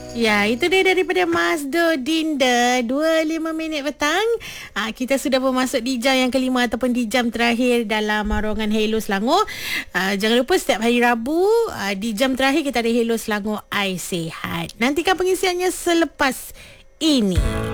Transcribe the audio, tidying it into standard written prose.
Ya, itu dia daripada Mas Dinda. 25 minit petang. Kita sudah bermasuk di jam yang kelima ataupun di jam terakhir dalam Marongan Hello Selangor. Jangan lupa setiap hari Rabu di jam terakhir kita ada Hello Selangor I Sihat. Nantikan pengisiannya selepas ini.